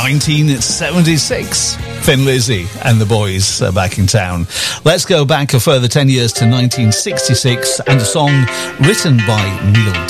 1976. Thin Lizzy and the boys are back in town. Let's go back a further 10 years to 1966 and a song written by Neil